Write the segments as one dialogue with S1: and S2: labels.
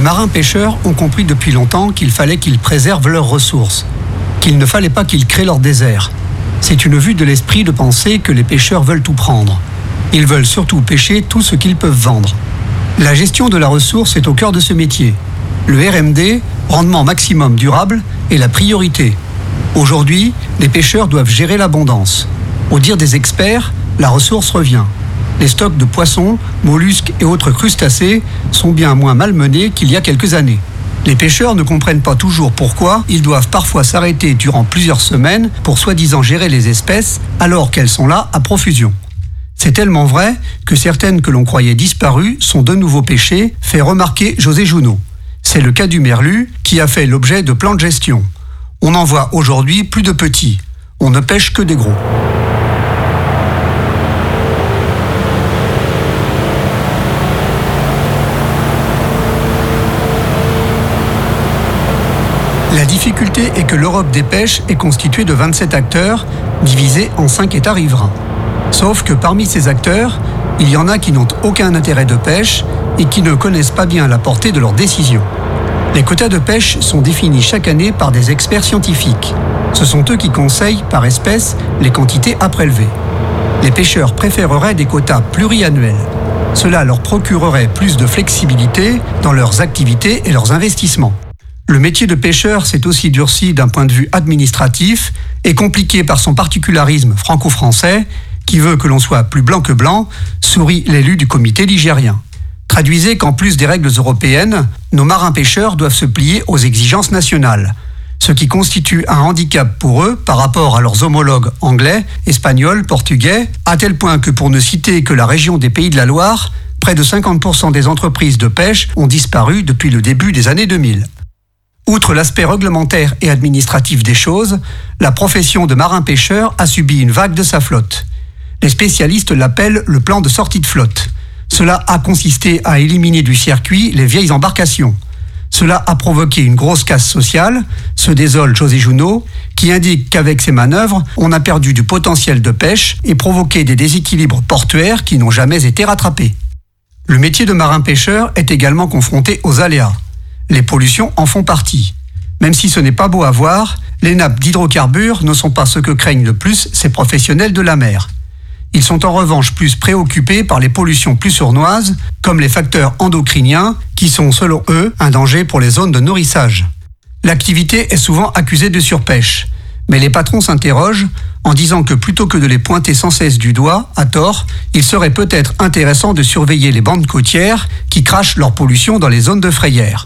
S1: marins-pêcheurs ont compris depuis longtemps qu'il fallait qu'ils préservent leurs ressources, qu'il ne fallait pas qu'ils créent leur désert. C'est une vue de l'esprit de penser que les pêcheurs veulent tout prendre. Ils veulent surtout pêcher tout ce qu'ils peuvent vendre. La gestion de la ressource est au cœur de ce métier. Le RMD, rendement maximum durable, est la priorité. Aujourd'hui, les pêcheurs doivent gérer l'abondance. Au dire des experts, la ressource revient. Les stocks de poissons, mollusques et autres crustacés sont bien moins malmenés qu'il y a quelques années. Les pêcheurs ne comprennent pas toujours pourquoi ils doivent parfois s'arrêter durant plusieurs semaines pour soi-disant gérer les espèces alors qu'elles sont là à profusion. C'est tellement vrai que certaines que l'on croyait disparues sont de nouveau pêchées, fait remarquer José Junot. C'est le cas du merlu qui a fait l'objet de plans de gestion. On en voit aujourd'hui plus de petits. On ne pêche que des gros. La difficulté est que l'Europe des pêches est constituée de 27 acteurs, divisés en 5 États riverains. Sauf que parmi ces acteurs, il y en a qui n'ont aucun intérêt de pêche et qui ne connaissent pas bien la portée de leurs décisions. Les quotas de pêche sont définis chaque année par des experts scientifiques. Ce sont eux qui conseillent par espèce les quantités à prélever. Les pêcheurs préféreraient des quotas pluriannuels. Cela leur procurerait plus de flexibilité dans leurs activités et leurs investissements. Le métier de pêcheur s'est aussi durci d'un point de vue administratif et compliqué par son particularisme franco-français qui veut que l'on soit plus blanc que blanc, sourit l'élu du comité ligérien. Traduisez qu'en plus des règles européennes, nos marins-pêcheurs doivent se plier aux exigences nationales, ce qui constitue un handicap pour eux par rapport à leurs homologues anglais, espagnols, portugais, à tel point que pour ne citer que la région des Pays de la Loire, près de 50% des entreprises de pêche ont disparu depuis le début des années 2000. Outre l'aspect réglementaire et administratif des choses, la profession de marin-pêcheur a subi une vague de sa flotte. Les spécialistes l'appellent le plan de sortie de flotte. Cela a consisté à éliminer du circuit les vieilles embarcations. Cela a provoqué une grosse casse sociale, se désole José Junot, qui indique qu'avec ces manœuvres, on a perdu du potentiel de pêche et provoqué des déséquilibres portuaires qui n'ont jamais été rattrapés. Le métier de marin-pêcheur est également confronté aux aléas. Les pollutions en font partie. Même si ce n'est pas beau à voir, les nappes d'hydrocarbures ne sont pas ce que craignent le plus ces professionnels de la mer. Ils sont en revanche plus préoccupés par les pollutions plus sournoises, comme les facteurs endocriniens, qui sont selon eux un danger pour les zones de nourrissage. L'activité est souvent accusée de surpêche, mais les patrons s'interrogent en disant que plutôt que de les pointer sans cesse du doigt, à tort, il serait peut-être intéressant de surveiller les bandes côtières qui crachent leur pollution dans les zones de frayère.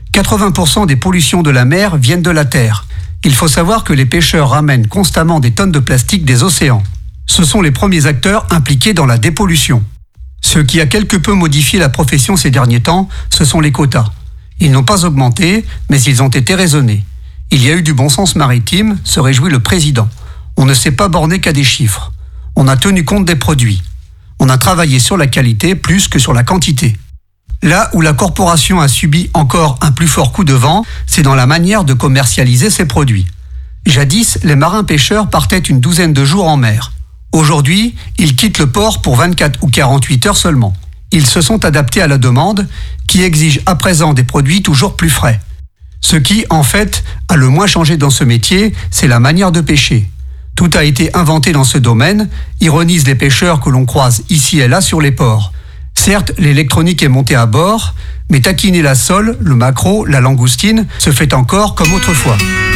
S1: 80% des pollutions de la mer viennent de la terre. Il faut savoir que les pêcheurs ramènent constamment des tonnes de plastique des océans. Ce sont les premiers acteurs impliqués dans la dépollution. Ce qui a quelque peu modifié la profession ces derniers temps, ce sont les quotas. Ils n'ont pas augmenté, mais ils ont été raisonnés. Il y a eu du bon sens maritime, se réjouit le président. On ne s'est pas borné qu'à des chiffres. On a tenu compte des produits. On a travaillé sur la qualité plus que sur la quantité. Là où la corporation a subi encore un plus fort coup de vent, c'est dans la manière de commercialiser ses produits. Jadis, les marins-pêcheurs partaient une douzaine de jours en mer. Aujourd'hui, ils quittent le port pour 24 ou 48 heures seulement. Ils se sont adaptés à la demande, qui exige à présent des produits toujours plus frais. Ce qui, en fait, a le moins changé dans ce métier, c'est la manière de pêcher. Tout a été inventé dans ce domaine, ironisent les pêcheurs que l'on croise ici et là sur les ports. Certes, l'électronique est montée à bord, mais taquiner la sole, le maquereau, la langoustine se fait encore comme autrefois.